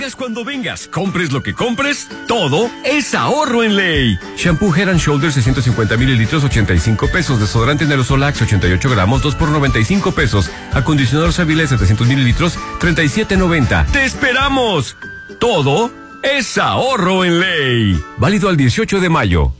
Vengas cuando vengas, compres lo que compres, todo es ahorro en Ley. Shampoo Head and Shoulders 650 mililitros, 85 pesos. Desodorante en Aerosolax 88 gramos, 2 por 95 pesos. Acondicionador Savile 700 mililitros, 37.90. ¡Te esperamos! Todo es ahorro en Ley. Válido al 18 de mayo.